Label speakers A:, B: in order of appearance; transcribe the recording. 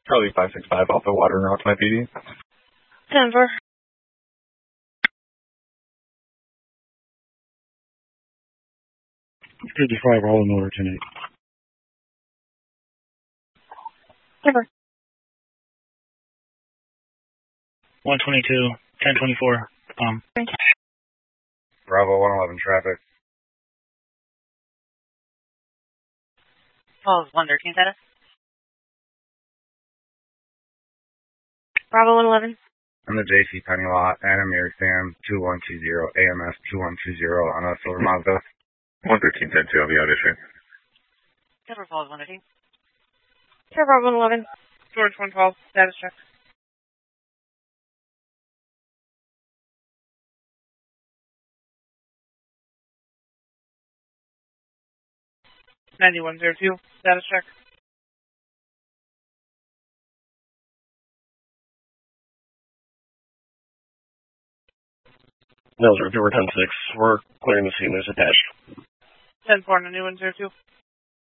A: Charlie 565 Alpha Water and route to my PD.
B: Denver.
C: $55 Bravo Miller 10-8.
B: Denver.
C: 122, 1024.
D: Bravo 111 traffic.
E: Falls 113 status.
B: Bravo 111.
D: I'm the JC Penny Lot, and I'm your Sam 2120, AMS 2120 on a Silver Mazda.
A: 113, 10-2, I'll be out issuing.
E: Denver Falls 113.
B: Denver 111.
E: George 112, status check. $9102, status check.
F: No, sir, 2 10-6. We're clearing the scene. There's attached.
E: 10-4, $9102.